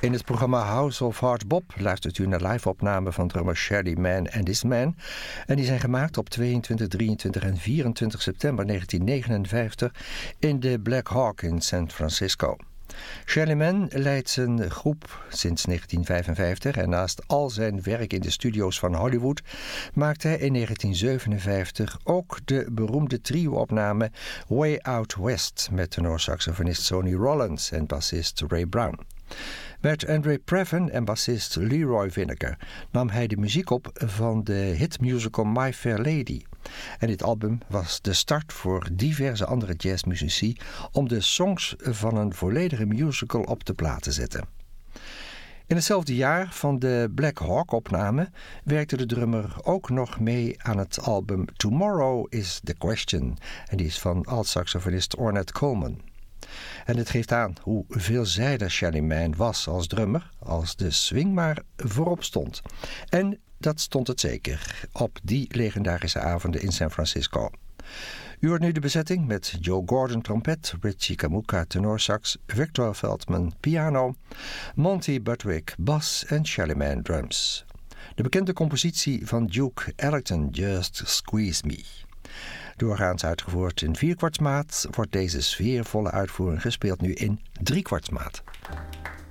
In het programma House of Hard Bop luistert u naar live-opnamen van drummer Shelly Manne and His Man. En die zijn gemaakt op 22, 23 en 24 september 1959 in de Black Hawk in San Francisco. Shelly Manne leidt zijn groep sinds 1955 en naast al zijn werk in de studio's van Hollywood maakte hij in 1957 ook de beroemde trio-opname Way Out West met tenorsaxofonist Sonny Rollins en bassist Ray Brown. Met Andre Previn en bassist Leroy Vinnegar nam hij de muziek op van de hitmusical My Fair Lady. En dit album was de start voor diverse andere jazzmuzici om de songs van een volledige musical op de plaat te zetten. In hetzelfde jaar van de Black Hawk-opname werkte de drummer ook nog mee aan het album Tomorrow is the Question. En die is van alt-saxofonist Ornette Coleman. En het geeft aan hoe veelzijdig Shelly Manne was als drummer, als de swing maar voorop stond. En dat stond het zeker op die legendarische avonden in San Francisco. U hoort nu de bezetting met Joe Gordon trompet, Richie Kamuka tenorsax, Victor Veldman piano, Monty Budwig bas en Shelly Manne drums. De bekende compositie van Duke Ellington, Just Squeeze Me. Doorgaans uitgevoerd in 4/4 maat wordt deze sfeervolle uitvoering gespeeld nu in 3/4 maat.